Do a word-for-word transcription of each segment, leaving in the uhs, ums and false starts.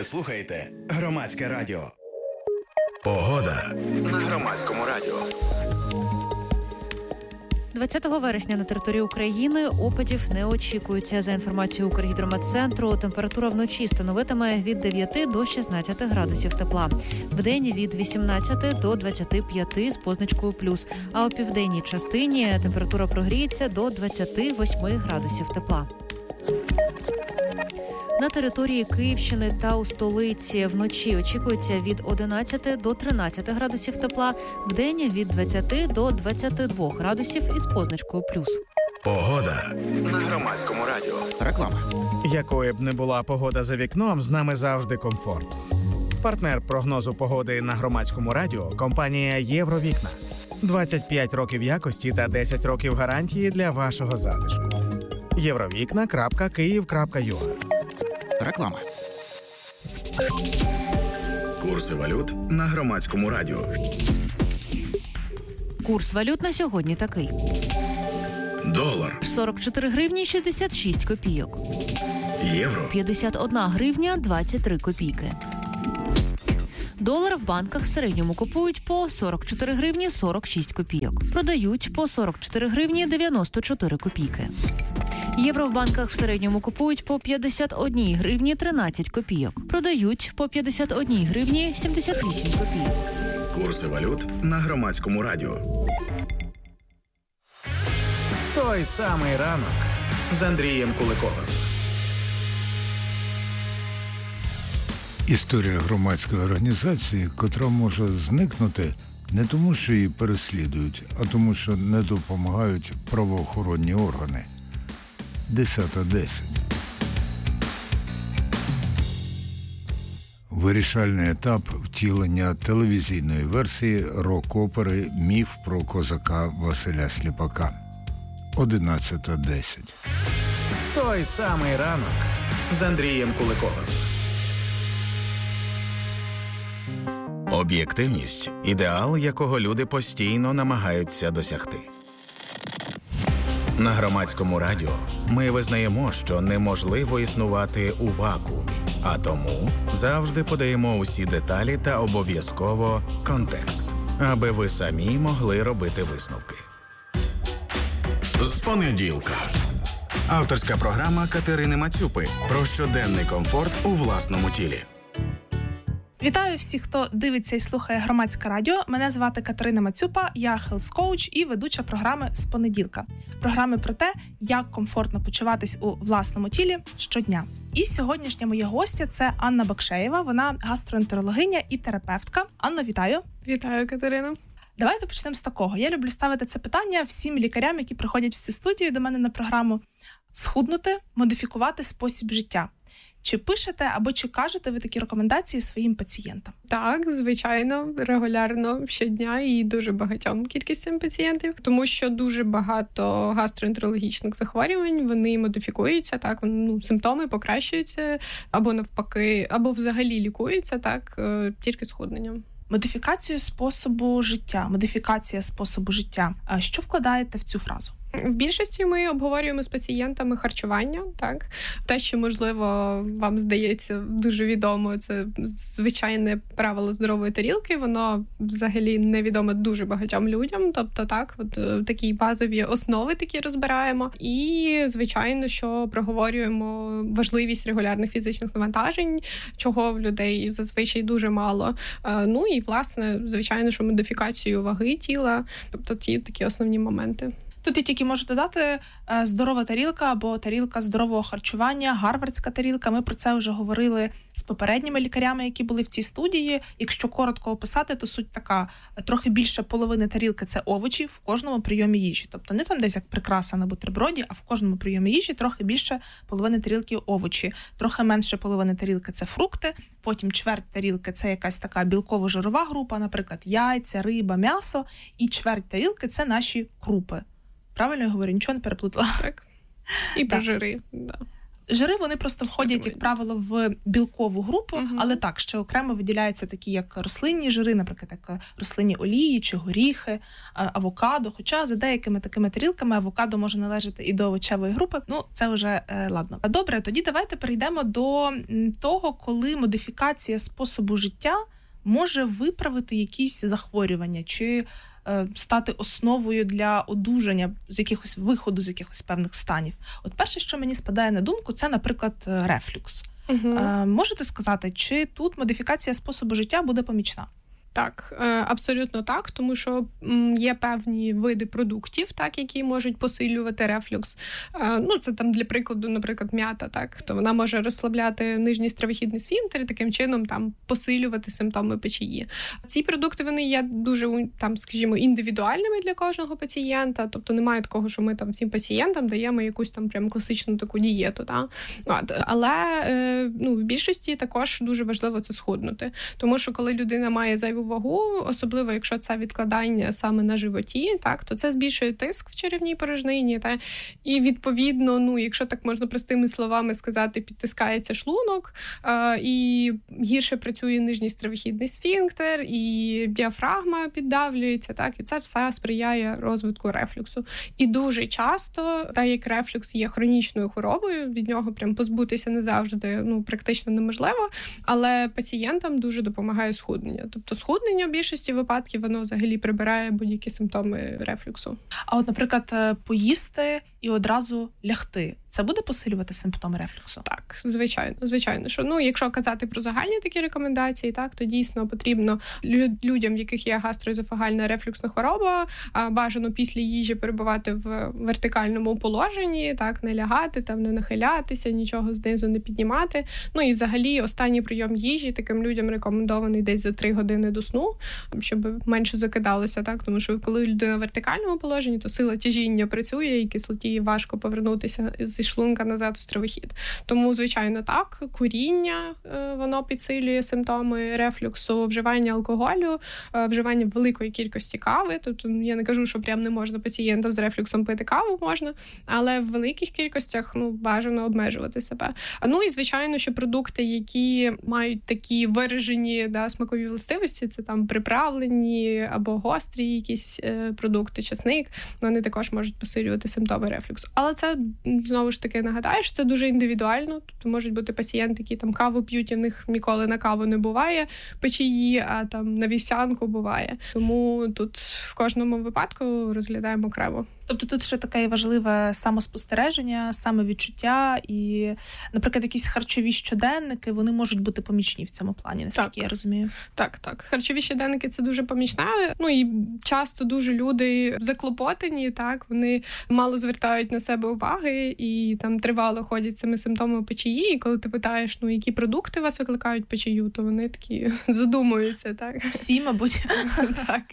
Ви слухаєте Громадське радіо. Погода на Громадському радіо. двадцятого вересня на території України опадів не очікується. За інформацією Укргідрометцентру, температура вночі становитиме від дев'яти до шістнадцяти градусів тепла. Вдень від вісімнадцяти до двадцяти п'яти з позначкою плюс. А у південній частині температура прогріється до двадцяти восьми градусів тепла. На території Київщини та у столиці вночі очікується від одинадцяти до тринадцяти градусів тепла, вдень від двадцяти до двадцяти двох градусів із позначкою плюс. Погода на Громадському радіо. Реклама. Якою б не була погода за вікном, з нами завжди комфорт. Партнер прогнозу погоди на Громадському радіо – компанія «Євровікна». двадцять п'ять років якості та десять років гарантії для вашого затишку. євровікна крапка київ крапка ю а. Реклама. Курси валют на Громадському радіо. Курс валют на сьогодні такий. Долар сорок чотири гривні шістдесят шість копійок. Євро п'ятдесят одна гривня двадцять три копійки. Долар в банках в середньому купують по сорок чотири гривні сорок шість копійок. Продають по сорок чотири гривні дев'яносто чотири копійки. Євро в банках в середньому купують по п'ятдесят одна гривні тринадцять копійок. Продають по п'ятдесят одна гривні сімдесят вісім копійок. Курси валют на Громадському радіо. Той самий ранок з Андрієм Куликовим. Історія громадської організації, котра може зникнути не тому, що її переслідують, а тому, що не допомагають правоохоронні органи. десята десять. Вирішальний етап втілення телевізійної версії рок-опери «Міф про козака Василя Сліпака». одинадцята десять. Той самий ранок з Андрієм Куликовим. Об'єктивність – ідеал, якого люди постійно намагаються досягти. На Громадському радіо ми визнаємо, що неможливо існувати у вакуумі, а тому завжди подаємо усі деталі та обов'язково контекст, аби ви самі могли робити висновки. З понеділка. Авторська програма Катерини Мацюпи про щоденний комфорт у власному тілі. Вітаю всіх, хто дивиться і слухає Громадське радіо. Мене звати Катерина Мацюпа, я хелс-коуч і ведуча програми «З понеділка». Програми про те, як комфортно почуватись у власному тілі щодня. І сьогоднішня моя гостя – це Анна Бакшеєва. Вона гастроентерологиня і терапевтка. Анно, вітаю. Вітаю, Катерина. Давайте почнемо з такого. Я люблю ставити це питання всім лікарям, які приходять в цю студію до мене на програму. Схуднути, модифікувати спосіб життя. Чи пишете або чи кажете ви такі рекомендації своїм пацієнтам? Так, звичайно, регулярно, щодня і дуже багатьом кількістю пацієнтів, тому що дуже багато гастроентерологічних захворювань, вони модифікуються, так, ну, симптоми покращуються, або навпаки, або взагалі лікуються, так, тільки схудненням. Модифікацію способу життя, модифікація способу життя. А що вкладаєте в цю фразу? В більшості ми обговорюємо з пацієнтами харчування, так. Те, що, можливо, вам здається дуже відомо, це звичайне правило здорової тарілки, воно взагалі невідоме дуже багатьом людям. Тобто, так, от такі базові основи такі розбираємо. І, звичайно, що проговорюємо важливість регулярних фізичних навантажень, чого в людей зазвичай дуже мало. Ну і, власне, звичайно, що модифікацію ваги тіла, тобто ті такі основні моменти. Тут я тільки можу додати здорова тарілка або тарілка здорового харчування, гарвардська тарілка. Ми про це вже говорили з попередніми лікарями, які були в цій студії. Якщо коротко описати, то суть така. Трохи більше половини тарілки – це овочі в кожному прийомі їжі. Тобто не там десь як прикраса на бутерброді, а в кожному прийомі їжі трохи більше половини тарілки – овочі. Трохи менше половини тарілки – це фрукти. Потім чверть тарілки – це якась така білково-жирова група, наприклад, яйця, риба, м'ясо. І чверть тарілки – це наші крупи. Правильно я говорю? Нічого не переплутала? Так. І про жири, да. Жири, вони просто входять, як правило, в білкову групу, угу. але так, ще окремо виділяються такі, як рослинні жири, наприклад, як рослинні олії чи горіхи, авокадо. Хоча за деякими такими тарілками авокадо може належати і до овочевої групи. Ну, це вже е, ладно. Добре, тоді давайте перейдемо до того, коли модифікація способу життя може виправити якісь захворювання чи е, стати основою для одужання з якихось виходу з якихось певних станів. От перше, що мені спадає на думку, це, наприклад, рефлюкс. Угу. Е, можете сказати, чи тут модифікація способу життя буде помічна? Так, абсолютно так, тому що є певні види продуктів, так, які можуть посилювати рефлюкс. Ну, це там для прикладу, наприклад, м'ята, так, то вона може розслабляти нижній стравохідний сфінктер і таким чином там посилювати симптоми печії. Ці продукти, вони є дуже, там, скажімо, індивідуальними для кожного пацієнта, тобто немає такого, що ми там всім пацієнтам даємо якусь там прям класичну таку дієту, так. От, але ну, в більшості також дуже важливо це схуднути, тому що коли людина має зайву вагу, особливо якщо це відкладання саме на животі, так, то це збільшує тиск в черевній порожнині, та, і відповідно, ну, якщо так можна простими словами сказати, підтискається шлунок, е, і гірше працює нижній стравохідний сфінктер, і діафрагма піддавлюється, так, і це все сприяє розвитку рефлюксу. І дуже часто, так як рефлюкс є хронічною хворобою, від нього прям позбутися не завжди, ну, практично неможливо, але пацієнтам дуже допомагає схуднення. Тобто схуднення в більшості випадків, воно взагалі прибирає будь-які симптоми рефлюксу. А от, наприклад, поїсти і одразу лягти, це буде посилювати симптоми рефлюксу? Так, звичайно, звичайно, що, ну, якщо казати про загальні такі рекомендації, так, то дійсно потрібно людям, в яких є гастроезофагальна рефлюксна хвороба, бажано після їжі перебувати в вертикальному положенні, так, не лягати, там, не нахилятися, нічого знизу не піднімати. Ну, і взагалі останній прийом їжі таким людям рекомендований десь за три години до сну, щоб менше закидалося, так, тому що коли людина в вертикальному положенні, то сила тяжіння працює, і кислоті важко повернутися зі шлунка назад у стравохід. Тому, звичайно, так, куріння, воно підсилює симптоми рефлюксу, вживання алкоголю, вживання великої кількості кави. Тобто я не кажу, що прям не можна пацієнтам з рефлюксом пити каву, можна, але в великих кількостях, ну, бажано обмежувати себе. Ну і, звичайно, що продукти, які мають такі виражені, да, смакові властивості, це там приправлені або гострі якісь е, продукти, часник, вони також можуть посилювати симптоми рефлюксу. Але це, знову ж таки, нагадаю, що це дуже індивідуально. Тобто можуть бути пацієнти, які там каву п'ють, і в них ніколи на каву не буває печії, а там на вівсянку буває. Тому тут в кожному випадку розглядаємо окремо. Тобто тут ще таке важливе самоспостереження, самовідчуття і, наприклад, якісь харчові щоденники, вони можуть бути помічні в цьому плані, наскільки так. я розумію. Так, так. Харчові щоденники – це дуже помічне. Ну і часто дуже люди заклопотані, так, вони мало звертають на себе уваги і там тривало ходять цими симптомами печії, і коли ти питаєш, ну, які продукти вас викликають печію, то вони такі задумуються, так. Всі, мабуть. Так.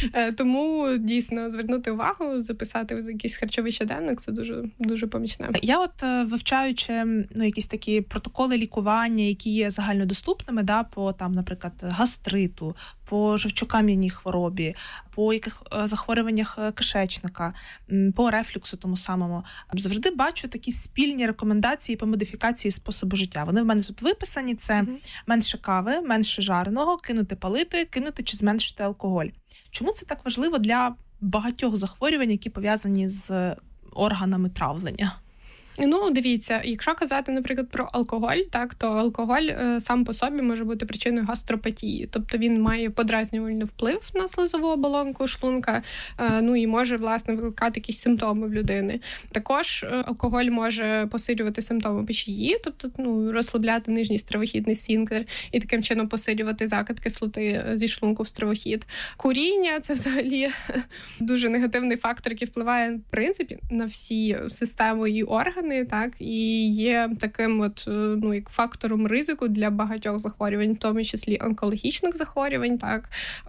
Тому, дійсно, звернути увагу, записати якийсь харчовий щоденник, це дуже, дуже помічне. Я от, вивчаючи, ну, якісь такі протоколи лікування, які є загальнодоступними, да, по, там, наприклад, гастриту, по жовчокам'яній хворобі, по яких захворюваннях кишечника, по рефлюксу тому самому, завжди бачу такі спільні рекомендації по модифікації способу життя. Вони в мене тут виписані. Це mm-hmm. менше кави, менше жареного, кинути палити, кинути чи зменшити алкоголь. Чому це так важливо для багатьох захворювань, які пов'язані з органами травлення? Ну, дивіться, якщо казати, наприклад, про алкоголь, так, то алкоголь е, сам по собі може бути причиною гастропатії. Тобто він має подразнювальний вплив на слизову оболонку шлунка, е, ну і може, власне, викликати якісь симптоми в людини. Також е, алкоголь може посилювати симптоми печії, тобто, ну, розслабляти нижній стравохідний сфінктер і таким чином посилювати закид кислоти зі шлунку в стравохід. Куріння – це взагалі дуже негативний фактор, який впливає, в принципі, на всі системи і органи. Так, і є таким от, ну, як фактором ризику для багатьох захворювань, в тому числі онкологічних захворювань, так,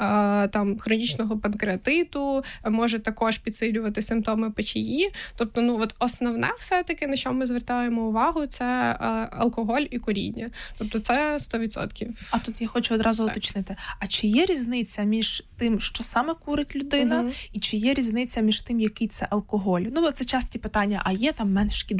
там хронічного панкреатиту, може також підсилювати симптоми печії. Тобто, ну, от основне все-таки, на що ми звертаємо увагу, це алкоголь і куріння. Тобто це сто відсотків. А тут я хочу одразу так. уточнити. А чи є різниця між тим, що саме курить людина, угу. і чи є різниця між тим, який це алкоголь? Ну, це часті питання, а є там менш шкідливий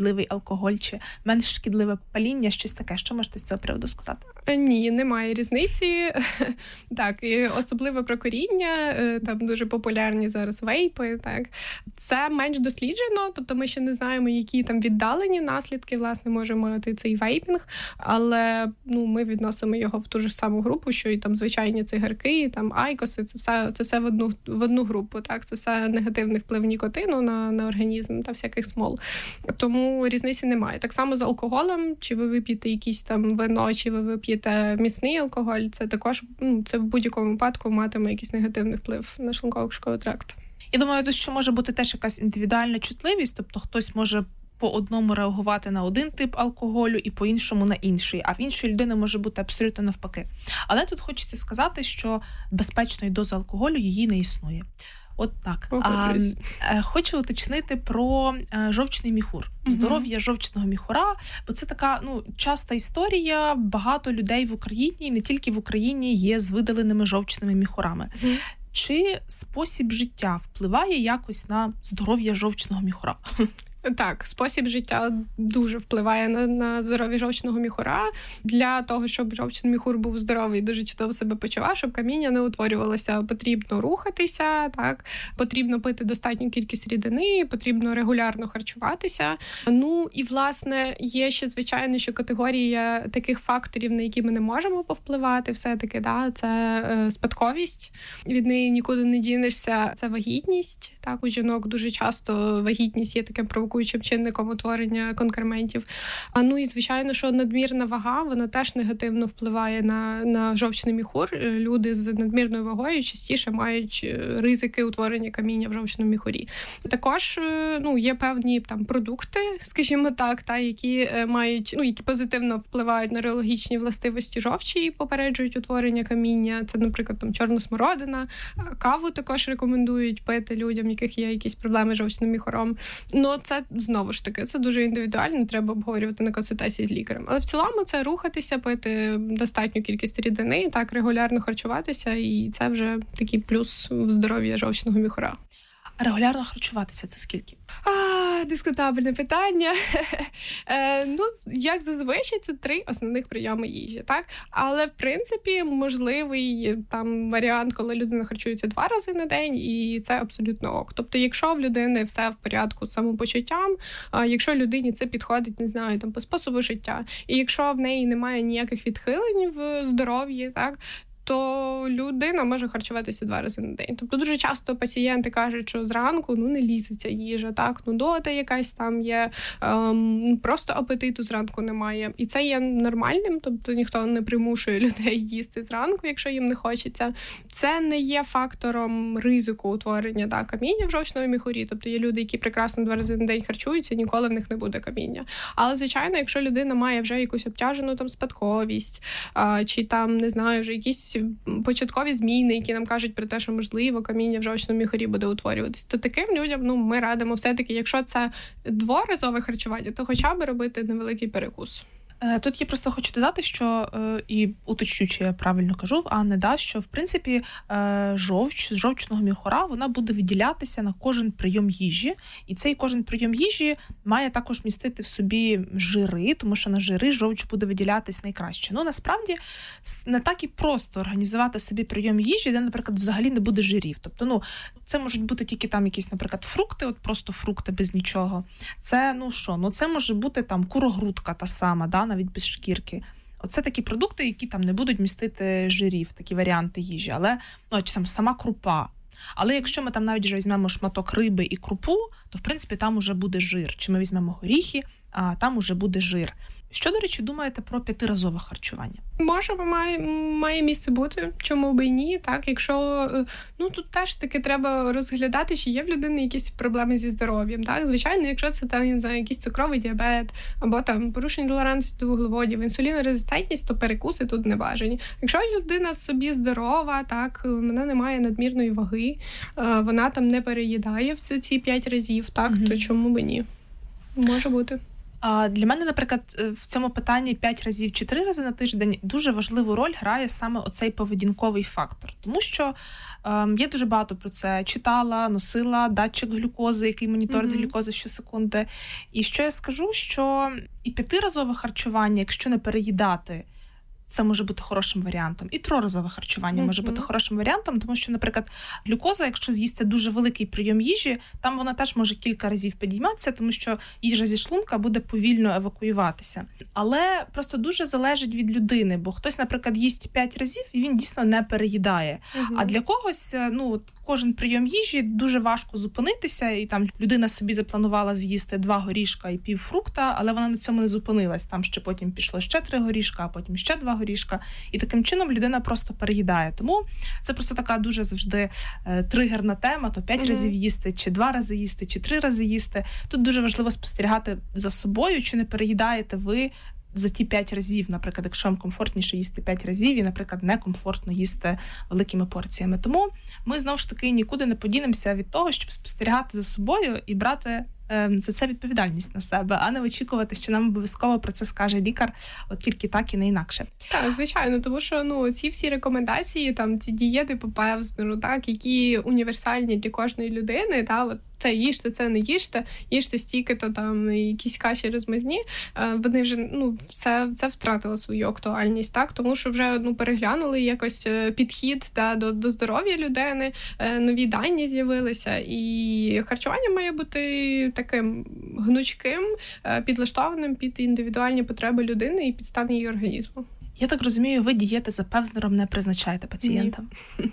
шкідливий алкоголь чи менш шкідливе паління, щось таке. Що можете з цього приводу сказати? Ні, немає різниці. Так, і особливо про куріння, там дуже популярні зараз вейпи, так. Це менш досліджено, тобто ми ще не знаємо, які там віддалені наслідки, власне, може мати цей вейпінг, але, ну, ми відносимо його в ту ж саму групу, що і там звичайні цигарки, і там айкоси, це все, це все в одну, в одну групу, так, це все негативний вплив нікотину на, на організм та всяких смол. Тому різниці немає. Так само з алкоголем, чи ви вип'єте якісь там вино, чи ви вип'єте міцний алкоголь, це також, ну, це в будь-якому випадку матиме якийсь негативний вплив на шлунково-кишковий тракт. Я думаю, тут що може бути теж якась індивідуальна чутливість, тобто хтось може по одному реагувати на один тип алкоголю і по іншому на інший, а в іншої людини може бути абсолютно навпаки. Але тут хочеться сказати, що безпечної дози алкоголю її не існує. От так. А, хочу уточнити про жовчний міхур. Здоров'я жовчного міхура, бо це така, ну, часта історія. Багато людей в Україні, і не тільки в Україні, є з видаленими жовчними міхурами. Mm. Чи спосіб життя впливає якось на здоров'я жовчного міхура? Так, спосіб життя дуже впливає на, на здоров'я жовчного міхура. Для того, щоб жовчний міхур був здоровий, дуже чудово себе почував, щоб каміння не утворювалося, потрібно рухатися, так, потрібно пити достатню кількість рідини, потрібно регулярно харчуватися. Ну, і, власне, є ще, звичайно, що категорія таких факторів, на які ми не можемо повпливати, все-таки, да, це е, спадковість, від неї нікуди не дінешся, це вагітність, так, у жінок дуже часто вагітність є таким провокуючим чинником утворення конкрементів. А ну і, звичайно, що надмірна вага, вона теж негативно впливає на, на жовчний міхур. Люди з надмірною вагою частіше мають ризики утворення каміння в жовчному міхурі. Також, ну, є певні там продукти, скажімо так, та, які мають, ну, які позитивно впливають на реологічні властивості жовчі і попереджують утворення каміння. Це, наприклад, там чорна смородина, каву також рекомендують пити людям, яких є якісь проблеми з жовчним міхуром. Ну, це знову ж таки, це дуже індивідуально, треба обговорювати на консультації з лікарем. Але в цілому це рухатися, пити достатню кількість рідини, так, регулярно харчуватися, і це вже такий плюс в здоров'я жовчного міхура. Регулярно харчуватися – це скільки? А, дискутабельне питання. е, ну, як зазвичай, це три основних прийоми їжі, так? Але, в принципі, можливий там варіант, коли людина харчується два рази на день, і це абсолютно ок. Тобто, якщо в людини все в порядку з самопочуттям, а якщо людині це підходить, не знаю, там, по способу життя, і якщо в неї немає ніяких відхилень в здоров'ї, так, то людина може харчуватися два рази на день. Тобто дуже часто пацієнти кажуть, що зранку, ну, не лізе ця їжа, так, нудота якась там є, ем, просто апетиту зранку немає. І це є нормальним, тобто ніхто не примушує людей їсти зранку, якщо їм не хочеться. Це не є фактором ризику утворення, так, каміння в жовчному міхурі. Тобто є люди, які прекрасно два рази на день харчуються, ніколи в них не буде каміння. Але, звичайно, якщо людина має вже якусь обтяжену там спадковість, а, чи там, не знаю, вже якісь початкові зміни, які нам кажуть про те, що, можливо, каміння в жовчному міхурі буде утворюватися, то таким людям, ну, ми радимо все-таки, якщо це дворазове харчування, то хоча б робити невеликий перекус. Тут я просто хочу додати, що, і уточню, чи я правильно кажу, а не да, що, в принципі, жовч з жовчного міхура, вона буде виділятися на кожен прийом їжі, і цей кожен прийом їжі має також містити в собі жири, тому що на жири жовч буде виділятись найкраще. Ну, насправді, не так і просто організувати собі прийом їжі, де, наприклад, взагалі не буде жирів. Тобто, ну, це можуть бути тільки там якісь, наприклад, фрукти, от просто фрукти без нічого. Це, ну що, ну це може бути там курогрудка та сама, да, навіть без шкірки. Оце такі продукти, які там не будуть містити жирів, такі варіанти їжі. Але, ну, чи там сама крупа. Але якщо ми там навіть вже візьмемо шматок риби і крупу, то, в принципі, там уже буде жир. Чи ми візьмемо горіхи, а там уже буде жир. Що, до речі, думаєте про п'ятиразове харчування? Може, має, має місце бути, чому б і ні, так, якщо, ну, тут теж таки треба розглядати, чи є в людини якісь проблеми зі здоров'ям, так, звичайно, якщо це, там, не знаю, якийсь цукровий діабет, або там порушення толерантності до вуглеводів, інсулінорезистентність, то перекуси тут не бажані. Якщо людина собі здорова, так, вона не має надмірної ваги, вона там не переїдає в ці п'ять разів, так, mm-hmm. то чому б і ні? Може бути. А для мене, наприклад, в цьому питанні п'ять разів чи три рази на тиждень дуже важливу роль грає саме оцей поведінковий фактор. Тому що е, я дуже багато про це читала, носила датчик глюкози, який моніторить mm-hmm. глюкозу щосекунди. І що я скажу, що і п'ятиразове харчування, якщо не переїдати, це може бути хорошим варіантом. І триразове харчування mm-hmm. може бути хорошим варіантом, тому що, наприклад, глюкоза, якщо з'їсти дуже великий прийом їжі, там вона теж може кілька разів підійматися, тому що їжа зі шлунка буде повільно евакуюватися. Але просто дуже залежить від людини, бо хтось, наприклад, їсть п'ять разів, і він дійсно не переїдає. Mm-hmm. А для когось, ну, кожен прийом їжі дуже важко зупинитися, і там людина собі запланувала з'їсти два горішка і пів фрукта, але вона на цьому не зупинилась. Там ще потім пішло ще три горішка, а потім ще два горішка. І таким чином людина просто переїдає. Тому це просто така дуже завжди е, тригерна тема, то п'ять mm-hmm. разів їсти, чи два рази їсти, чи три рази їсти. Тут дуже важливо спостерігати за собою, чи не переїдаєте ви за ті п'ять разів, наприклад, якщо вам комфортніше їсти п'ять разів і, наприклад, некомфортно їсти великими порціями. Тому ми, знову ж таки, нікуди не подінемося від того, щоб спостерігати за собою і брати е, за це відповідальність на себе, а не очікувати, що нам обов'язково про це скаже лікар, от тільки так і не інакше. Так, звичайно, тому що, ну, ці всі рекомендації, там, ці дієти по Певзнеру, так, які універсальні для кожної людини, та, от, це їжте, це не їжте, їжте стільки-то там якісь каші розмазні, вони вже, ну, це, це втратило свою актуальність, так, тому що вже, ну, переглянули якось підхід, та, до, до здоров'я людини, нові дані з'явилися, і харчування має бути таким гнучким, підлаштованим під індивідуальні потреби людини і під стан її організму. Я так розумію, ви дієти за Певзнером не призначаєте пацієнтам? Ні.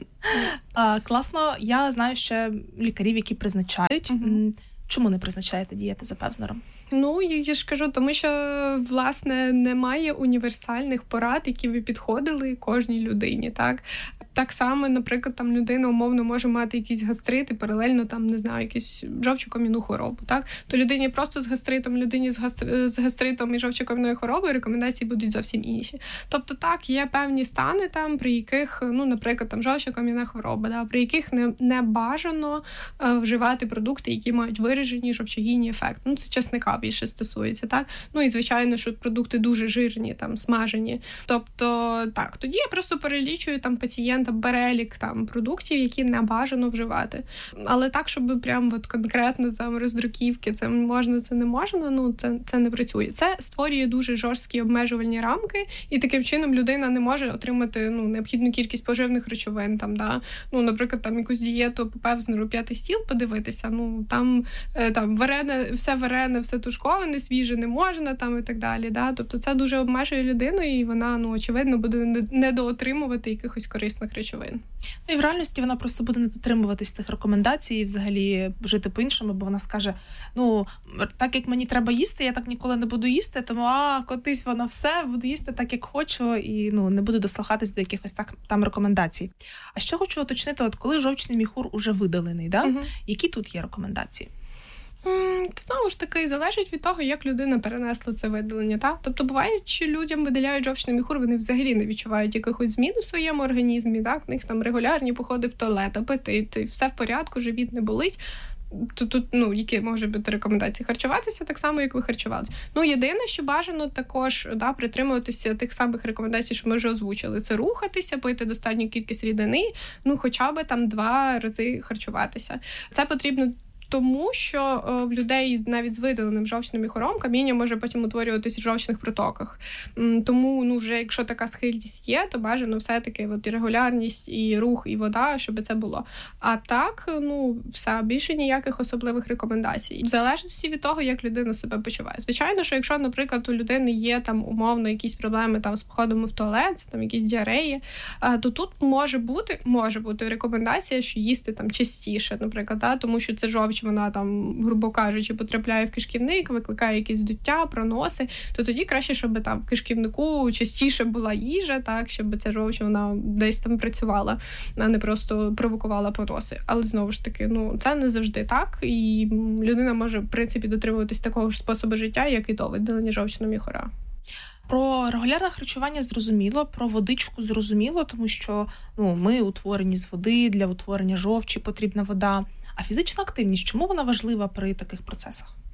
А, класно. Я знаю ще лікарів, які призначають. Угу. Чому не призначаєте дієти за Певзнером? Ну, я ж кажу, тому що, власне, немає універсальних порад, які би підходили кожній людині, так? Так само, наприклад, там людина умовно може мати якісь гастрити, паралельно там, не знаю, якусь жовчокам'яну хворобу, так? То людині просто з гастритом, людині з, гастр... з гастритом і жовчокам'яною хворобою рекомендації будуть зовсім інші. Тобто, так, є певні стани там, при яких, ну, наприклад, там жовчокам'яна хвороба, да, при яких не, не бажано е, вживати продукти, які мають виражені жовчогінні ефекти. Ну, це чесника більше стосується, так? Ну, і, звичайно, що продукти дуже жирні, там, смажені. Тобто, так, тоді я просто перелічую там пацієнта перелік там продуктів, які не бажано вживати. Але так, щоб прям от конкретно там роздруківки, це можна, це не можна, ну, це, це не працює. Це створює дуже жорсткі обмежувальні рамки, і таким чином людина не може отримати, ну, необхідну кількість поживних речовин, там, да. Ну, наприклад, там якусь дієту по Певзнеру п'ятий стіл подивитися, ну, там, там варене, все варене, все тушковане, свіже не можна, там, і так далі, да. Тобто це дуже обмежує людину, і вона, ну, очевидно, буде недоотримувати якихось корисних речовин. Ну і в реальності вона просто буде не дотримуватись тих рекомендацій і взагалі жити по-іншому, бо вона скаже, ну, так як мені треба їсти, я так ніколи не буду їсти, тому, а, котись воно все, буду їсти так, як хочу, і, ну, не буду дослухатись до якихось так, там рекомендацій. А ще хочу уточнити, от коли жовчний міхур уже видалений, да? Угу. Які тут є рекомендації? Знову ж таки, залежить від того, як людина перенесла це видалення. Так? Тобто буває, що людям видаляють жовчний міхур, вони взагалі не відчувають якихось змін у своєму організмі. Так? В них там регулярні походи в туалет, апетит, все в порядку, живіт не болить. Тут, тут, ну, які можуть бути рекомендації? Харчуватися так само, як ви харчувалися. Ну, єдине, що бажано також, да, притримуватися тих самих рекомендацій, що ми вже озвучили. Це рухатися, пити достатню кількість рідини, ну, хоча б там два рази харчуватися. Це потрібно тому, що е, в людей навіть з видаленим жовчним міхуром каміння може потім утворюватися в жовчних протоках. М, тому, ну, вже якщо така схильність є, то бажано все-таки от, і регулярність, і рух, і вода, щоб це було. А так, ну, все, більше ніяких особливих рекомендацій. В залежності від того, як людина себе почуває. Звичайно, що якщо, наприклад, у людини є там умовно якісь проблеми там з походами в туалет, там якісь діареї, е, то тут може бути, може бути рекомендація, що їсти там частіше, наприклад, да, тому що це жовч, вона там, грубо кажучи, потрапляє в кишківник, викликає якісь здуття, проноси, то тоді краще, щоб там в кишківнику частіше була їжа, так, щоб ця жовч, вона десь там працювала, а не просто провокувала проноси. Але знову ж таки, ну, це не завжди так, і людина може, в принципі, дотримуватись такого ж способу життя, як і до видалення жовчного міхура. Про регулярне харчування зрозуміло, про водичку зрозуміло, тому що, ну, ми утворені з води, для утворення жовчі потрібна вода. А фізична активність, чому вона важлива при таких процесах?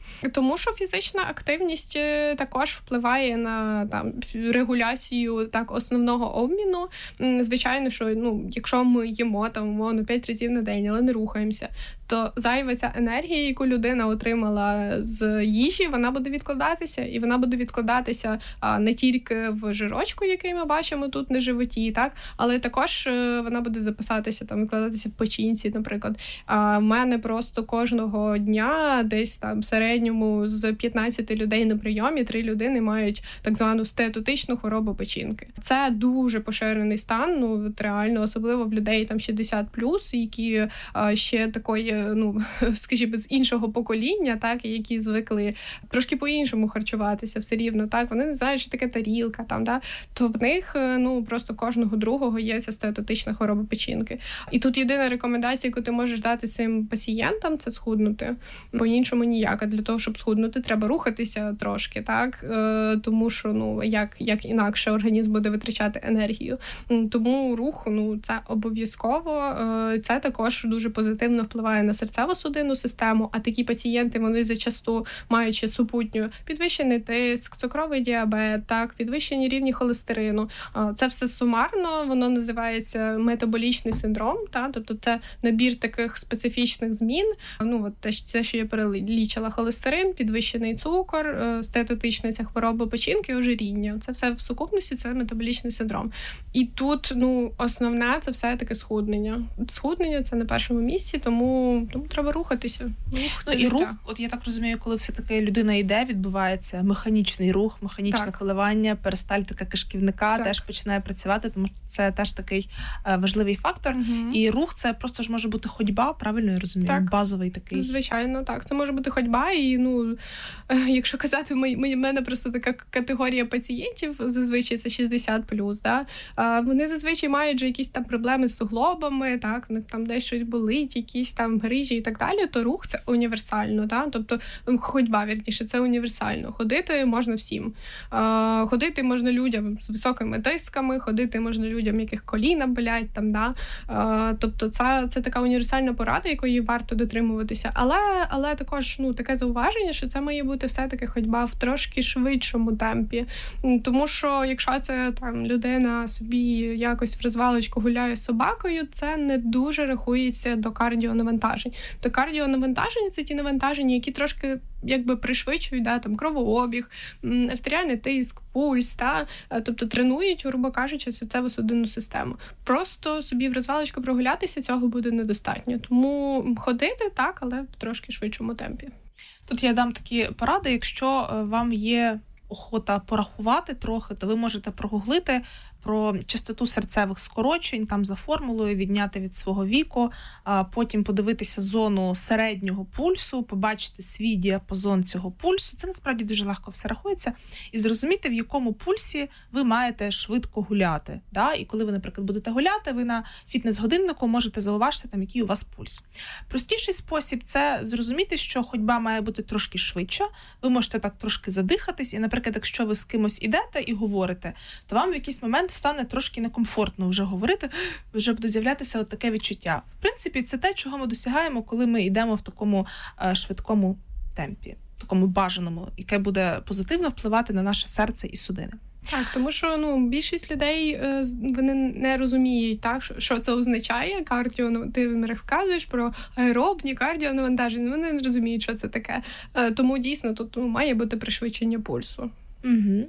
Тому що фізична активність також впливає на там регуляцію так основного обміну. Звичайно, що ну, якщо ми їмо там умовно п'ять разів на день, але не рухаємося, то зайва ця енергія, яку людина отримала з їжі, вона буде відкладатися, і вона буде відкладатися а, не тільки в жирочку, який ми бачимо тут на животі, так, але також е, вона буде записатися, там, відкладатися в печінці, наприклад. А в мене просто кожного дня десь там в середньому з п'ятнадцяти людей на прийомі три людини мають так звану стеатотичну хворобу печінки. Це дуже поширений стан, ну, от реально, особливо в людей там шістдесят плюс, які а, ще такої, ну, скажімо, з іншого покоління, так, які звикли трошки по-іншому харчуватися все рівно, так, вони не знають, що таке тарілка, там, да, то в них, ну, просто в кожного другого є ця стеатотична хвороба печінки. І тут єдина рекомендація, яку ти можеш дати цим пацієнтам, це схуднути. По-іншому ніяк. А для того, щоб схуднути, треба рухатися трошки, так, е, тому що, ну, як, як інакше організм буде витрачати енергію. Тому рух, ну, це обов'язково, е, це також дуже позитивно впливає на серцево-судинну систему, а такі пацієнти, вони зачасту маючи супутню підвищений тиск, цукровий діабет, так, підвищені рівні холестерину. Це все сумарно, воно називається метаболічний синдром, так, тобто це набір таких специфічних змін. Ну, от те, те, що я перелічила: холестерин, підвищений цукор, стеатотична ця хвороба печінки, ожиріння. Це все в сукупності, це метаболічний синдром. І тут, ну, основне це все таке схуднення. Схуднення це на першому місці, тому, тому треба рухатися. Рух, ну, і життя. Рух, от я так розумію, коли все-таки людина йде, відбувається механічний рух, механічне так. коливання, перистальтика кишківника так. теж починає працювати, тому це теж такий е, важливий фактор. Угу. І рух це просто ж може бути ходьба, правильно я розумію? Так. Базовий такий. Звичайно, так. Це може бути ходьба, і, ну, е, якщо казати, в мене просто така категорія пацієнтів, зазвичай це шістдесят плюс, да? е, вони зазвичай мають вже якісь там проблеми з суглобами, так, там десь щось болить, якісь там грижі і так далі, то рух це універсально, да? Тобто ходьба, вірніше, це універсально. Ходити можна всім. Е, ходити можна людям з високими тисками, ходити можна людям, яких коліна болять, там, да? Е, тобто це, це така універсальна порада, якої варто дотримуватися. Але, але також, ну, таке зауваження, що це має бути все-таки ходьба в трошки швидшому темпі. Тому що якщо це там людина собі якось в розвалочку гуляє з собакою, це не дуже рахується до кардіонавантажень. До кардіонавантажень – це ті навантаження, які трошки якби пришвидшують, да, там, кровообіг, артеріальний тиск, пульс, та, тобто тренують, грубо кажучи, серцево-судинну систему. Просто собі в розвалочку прогулятися цього буде недостатньо. Тому ходити так, але в трошки швидшому темпі. Тут я дам такі поради, якщо вам є охота порахувати трохи, то ви можете прогуглити про частоту серцевих скорочень, там за формулою відняти від свого віку, а потім подивитися зону середнього пульсу, побачити свій діапазон цього пульсу. Це насправді дуже легко все рахується. І зрозуміти, в якому пульсі ви маєте швидко гуляти. Да? І коли ви, наприклад, будете гуляти, ви на фітнес-годиннику можете зауважити, там, який у вас пульс. Простіший спосіб – це зрозуміти, що ходьба має бути трошки швидша. Ви можете так трошки задихатись. І, наприклад, якщо ви з кимось ідете і говорите, то вам в якийсь момент стане трошки некомфортно вже говорити, вже буде з'являтися от таке відчуття. В принципі, це те, чого ми досягаємо, коли ми йдемо в такому е, швидкому темпі, такому бажаному, яке буде позитивно впливати на наше серце і судини. Так, тому що, ну, більшість людей, вони не розуміють, так, що це означає кардіо, ти вказуєш про аеробні кардіонавантаження, вони не розуміють, що це таке. Тому дійсно тут, ну, має бути пришвидшення пульсу. Угу.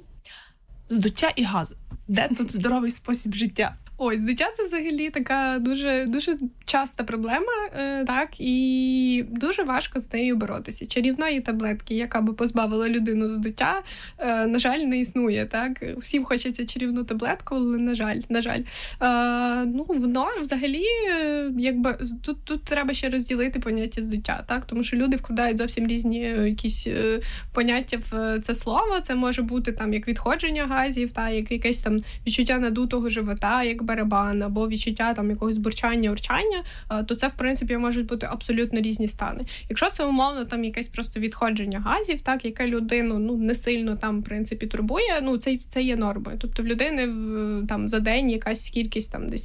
Здуття і газ. Де тут здоровий спосіб життя? Ось, здуття – це взагалі така дуже, дуже часта проблема, е, так, і дуже важко з нею боротися. Чарівної таблетки, яка би позбавила людину здуття, е, на жаль, не існує, так. Всім хочеться чарівну таблетку, але, на жаль, на жаль. Е, ну, воно, взагалі, е, якби, тут, тут треба ще розділити поняття здуття, так, тому що люди вкладають зовсім різні якісь е, поняття в це слово. Це може бути, там, як відходження газів, та, як якесь там відчуття надутого живота, як барабан, або відчуття там якогось бурчання, урчання, то це, в принципі, можуть бути абсолютно різні стани. Якщо це, умовно, там якесь просто відходження газів, так, яке людину, ну, не сильно там, в принципі, турбує, ну, це, це є нормою. Тобто в людини там за день якась кількість там десь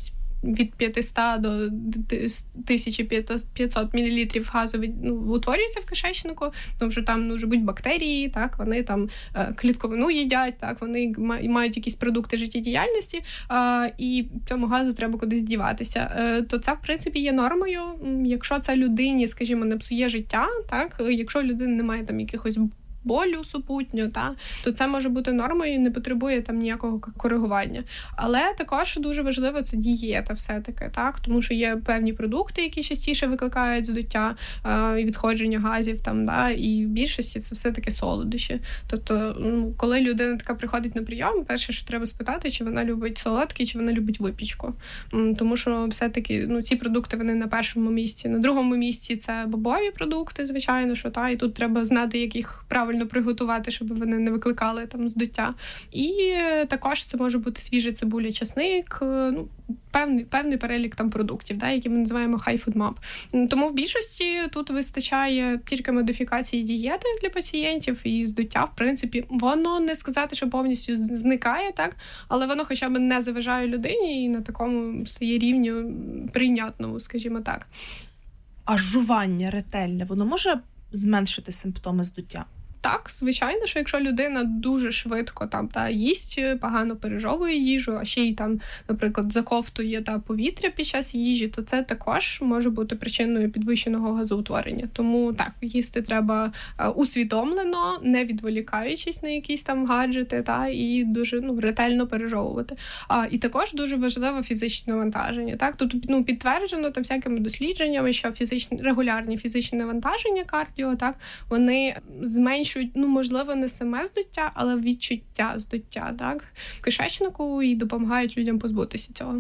від п'ятсот до тисяча п'ятсот мілілітрів газу ну, утворюється в кишечнику, тому що там можуть бути бактерії, так, вони там клітковину їдять, так, вони мають якісь продукти життєдіяльності, і цьому газу треба кудись діватися. То це, в принципі, є нормою. Якщо це людині, скажімо, не псує життя, так, якщо людина не має там якихось болю супутню, та, то це може бути нормою і не потребує там ніякого коригування. Але також дуже важливо це дієта все-таки, так, тому що є певні продукти, які частіше викликають здуття е, і відходження газів, там, да, і в більшості це все-таки солодощі. Тобто, ну, коли людина така приходить на прийом, перше, що треба спитати, чи вона любить солодкі, чи вона любить випічку. Тому що все-таки, ну, ці продукти, вони на першому місці. На другому місці це бобові продукти, звичайно, що, та, і тут треба знати, як їх правильно приготувати, щоб вони не викликали там здуття. І також це може бути свіжа цибуля, часник, ну, певний, певний перелік там продуктів, да, які ми називаємо high food map. Тому в більшості тут вистачає тільки модифікації дієти для пацієнтів, і здуття, в принципі, воно не сказати, що повністю зникає, так, але воно хоча б не заважає людині і на такому стає рівні прийнятному, скажімо так. А жування ретельне, воно може зменшити симптоми здуття? Так, звичайно, що якщо людина дуже швидко там та їсть, погано пережовує їжу, а ще й там, наприклад, заковтує та повітря під час їжі, то це також може бути причиною підвищеного газоутворення. Тому так, їсти треба усвідомлено, не відволікаючись на якісь там гаджети, та і дуже ну ретельно пережовувати. А і також дуже важливе фізичне навантаження. Так, тут ну підтверджено там всякими дослідженнями, що фізичні регулярні фізичні навантаження кардіо, так, вони зменшують, ну, можливо, не саме здуття, але відчуття здуття, так, в кишечнику і допомагають людям позбутися цього.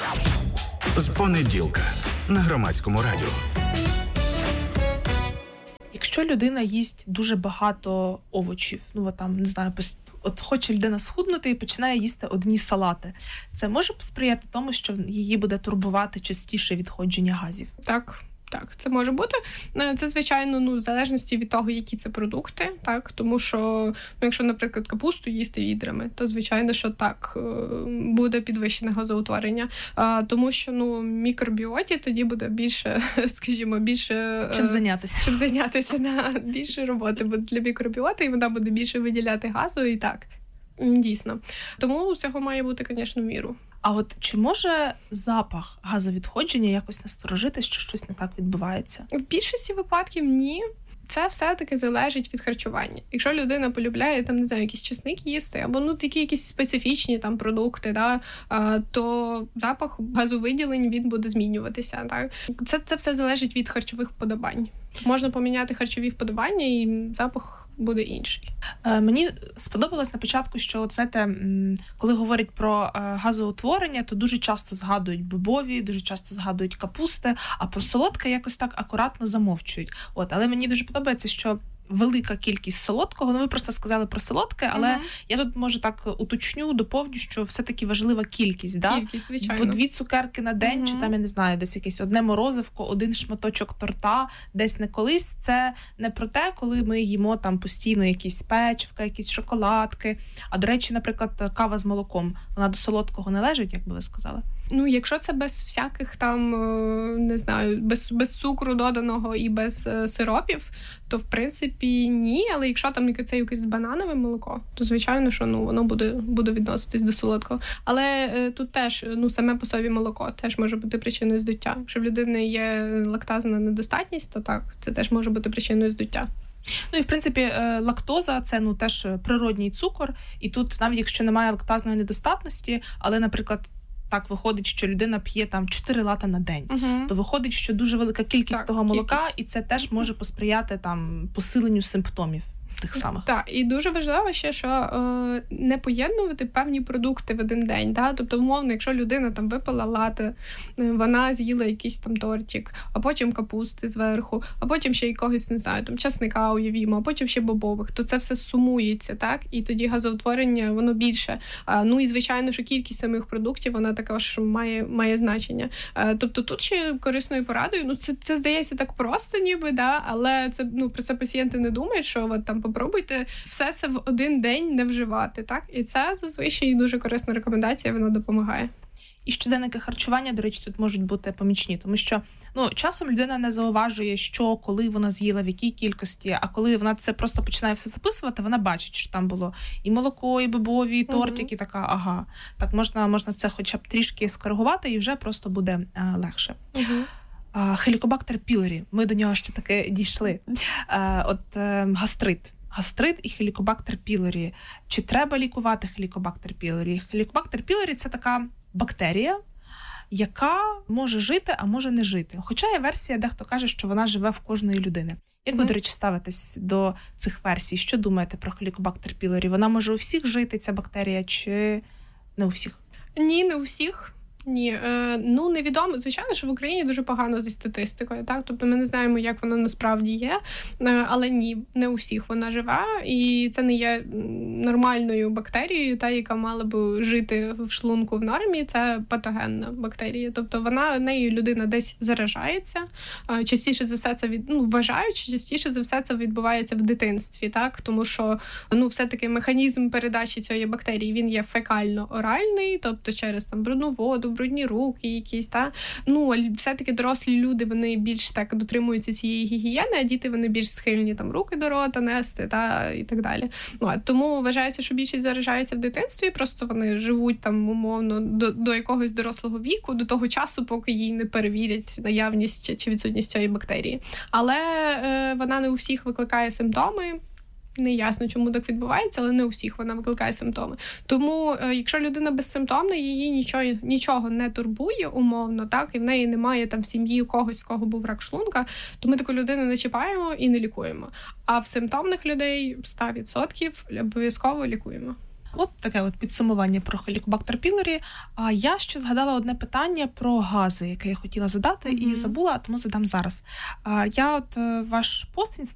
З понеділка на Громадському радіо. Якщо людина їсть дуже багато овочів, ну, от там, не знаю, от хоче людина схуднути і починає їсти одні салати, це може посприяти тому, що її буде турбувати частіше відходження газів? Так. Так, це може бути. Це, звичайно, ну, в залежності від того, які це продукти, так, тому що, ну, якщо, наприклад, капусту їсти відрами, то, звичайно, що так, буде підвищене газоутворення, тому що, ну, мікробіоті тоді буде більше, скажімо, більше... Чим зайнятися. Чим зайнятися, да, більше роботи буде для мікробіоти, і вона буде більше виділяти газу, і так, дійсно. Тому всього має бути, звісно, в міру. А от чи може запах газовідходження якось насторожити, що щось не так відбувається? В більшості випадків ні. Це все-таки залежить від харчування. Якщо людина полюбляє, там, не знаю, якісь чесник їсти, або, ну, такі якісь специфічні там продукти, да, то запах газовиділень, він буде змінюватися. Так? Це, це все залежить від харчових вподобань. Можна поміняти харчові вподобання, і запах буде інший. Мені сподобалось на початку, що, от, знаєте, коли говорять про газоутворення, то дуже часто згадують бобові, дуже часто згадують капусти, а про солодке якось так акуратно замовчують. От, але мені дуже подобається, що велика кількість солодкого, ну ви просто сказали про солодке, але uh-huh. я тут, може, так уточню, доповню, що все-таки важлива кількість, да? Кількість, звичайно. По дві цукерки на день, uh-huh. чи там, я не знаю, десь якесь одне морозивко, один шматочок торта, десь не колись. Це не про те, коли ми їмо там постійно якісь печивка, якісь шоколадки. А, до речі, наприклад, кава з молоком, вона до солодкого не лежить, як би ви сказали? Ну, якщо це без всяких там, не знаю, без, без цукру доданого і без е, сиропів, то, в принципі, ні. Але якщо там це якесь бананове молоко, то, звичайно, що, ну, воно буде, буде відноситись до солодкого. Але е, тут теж, ну, саме по собі молоко теж може бути причиною здуття. Якщо в людини є лактазна недостатність, то так, це теж може бути причиною здуття. Ну і, в принципі, лактоза – це, ну, теж природній цукор. І тут, навіть якщо немає лактазної недостатності, але, наприклад, так виходить, що людина п'є там чотири лати на день, uh-huh. то виходить, що дуже велика кількість так, того молока, кількість. І це теж може посприяти там посиленню симптомів тих самих. Так, і дуже важливо ще, що е, не поєднувати певні продукти в один день. Да? Тобто, умовно, якщо людина там випила лате, вона з'їла якийсь там тортик, а потім капусти зверху, а потім ще якогось, не знаю, там часника уявімо, а потім ще бобових, то це все сумується, так? І тоді газоутворення, воно більше. А, ну і, звичайно, що кількість самих продуктів, вона також має, має значення. А, тобто тут ще корисною порадою, ну це, це здається так просто ніби, да? Але це, ну, про це пацієнти не думають, що от там попробуйте все це в один день не вживати, так? І це зазвичай дуже корисна рекомендація, вона допомагає. І щоденники харчування, до речі, тут можуть бути помічні, тому що ну, часом людина не зауважує, що, коли вона з'їла, в якій кількості, а коли вона це просто починає все записувати, вона бачить, що там було і молоко, і бобові, і тортик, і така, ага, так, можна, можна це хоча б трішки скоригувати, і вже просто буде а, легше. Угу. Хелікобактер пілорі, ми до нього ще таки дійшли. А, от а, гастрит. Гастрит і хелікобактер пілорі. Чи треба лікувати хелікобактер пілорі? Хелікобактер пілорі – це така бактерія, яка може жити, а може не жити. Хоча є версія, дехто каже, що вона живе в кожної людини. Як ви, mm-hmm. до речі, ставитесь до цих версій? Що думаєте про хелікобактер пілорі? Вона може у всіх жити, ця бактерія, чи не у всіх? Ні, не у всіх. Ні, е, ну невідомо. Звичайно, що в Україні дуже погано зі статистикою, так? Тобто ми не знаємо, як вона насправді є, е, але ні, не у всіх вона живе, і це не є нормальною бактерією, та, яка мала б жити в шлунку в нормі, це патогенна бактерія. Тобто вона, нею людина десь заражається, е, частіше за все це від, ну, вважають, що частіше за все це відбувається в дитинстві, так? Тому що, ну, все-таки механізм передачі цієї бактерії, він є фекально-оральний, тобто через там брудну воду, брудні руки якісь, та? Ну, все-таки дорослі люди, вони більш так дотримуються цієї гігієни, а діти, вони більш схильні там руки до рота нести, та, і так далі. Ну, тому вважається, що більшість заражається в дитинстві, просто вони живуть там, умовно, до, до якогось дорослого віку, до того часу, поки їй не перевірять наявність чи, чи відсутність цієї бактерії. Але е, вона не у всіх викликає симптоми. Не ясно, чому так відбувається, але не у всіх вона викликає симптоми. Тому, якщо людина безсимптомна, її нічого, нічого не турбує, умовно, так, і в неї немає там в сім'ї у когось, в кого був рак шлунка, то ми таку людину не чіпаємо і не лікуємо. А в симптомних людей сто відсотків обов'язково лікуємо. От таке от підсумування про хелікобактер пілорі. А я ще згадала одне питання про гази, яке я хотіла задати, mm-hmm. і забула, тому задам зараз. А я от ваш пост